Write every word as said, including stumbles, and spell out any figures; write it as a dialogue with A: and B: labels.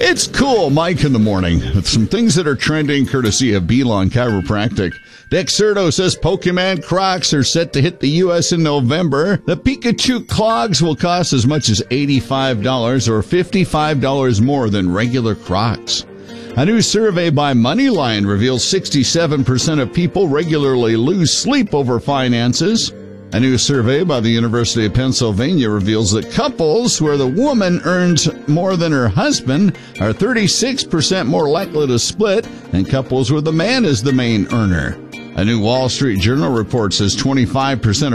A: It's cool, Mike, in the morning with some things that are trending courtesy of Belon Chiropractic. Dexerto says Pokemon Crocs are set to hit the U S in November. The Pikachu clogs will cost as much as eighty-five dollars or fifty-five dollars more than regular Crocs. A new survey by Moneyline reveals sixty-seven percent of people regularly lose sleep over finances. A new survey by the University of Pennsylvania reveals that couples where the woman earns more than her husband are thirty-six percent more likely to split than couples where the man is the main earner. A new Wall Street Journal report says twenty-five percent of